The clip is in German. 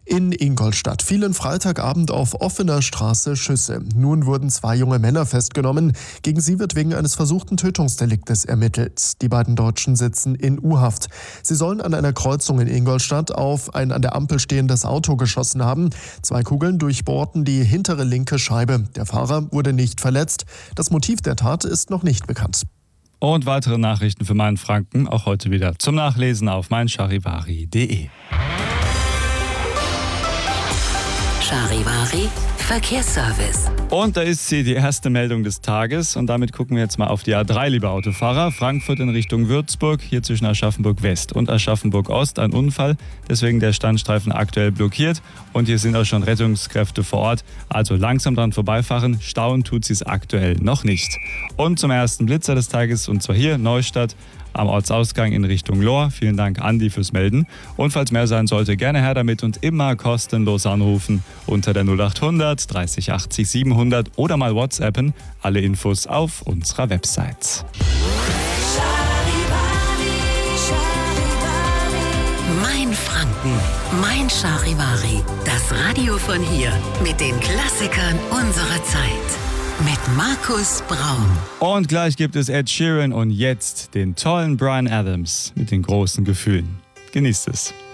In Ingolstadt fielen Freitagabend auf offener Straße Schüsse. Nun wurden 2 junge Männer festgenommen. Gegen sie wird wegen eines versuchten Tötungsdeliktes ermittelt. Die beiden Deutschen sitzen in U-Haft. Sie sollen an einer Kreuzung in Ingolstadt auf ein an der Ampel stehendes Auto geschossen haben. 2 Kugeln durchbohrten die hintere linke Scheibe. Der Fahrer wurde nicht verletzt. Das Motiv der Tat ist noch nicht bekannt. Und weitere Nachrichten für Mainfranken auch heute wieder zum Nachlesen auf meincharivari.de. Charivari Verkehrsservice. Und da ist sie, die erste Meldung des Tages. Und damit gucken wir jetzt mal auf die A3, liebe Autofahrer. Frankfurt in Richtung Würzburg, hier zwischen Aschaffenburg West und Aschaffenburg Ost ein Unfall. Deswegen der Standstreifen aktuell blockiert. Und hier sind auch schon Rettungskräfte vor Ort. Also langsam dran vorbeifahren. Stauen tut sie es aktuell noch nicht. Und zum ersten Blitzer des Tages, und zwar hier Neustadt am Ortsausgang in Richtung Lohr. Vielen Dank, Andi, fürs Melden. Und falls mehr sein sollte, gerne her damit und immer kostenlos anrufen unter der 0800 30 80 700 oder mal WhatsAppen. Alle Infos auf unserer Website. Mein Franken, mein Charivari. Das Radio von hier mit den Klassikern unserer Zeit. Mit Markus Braun. Und gleich gibt es Ed Sheeran und jetzt den tollen Bryan Adams mit den großen Gefühlen. Genießt es.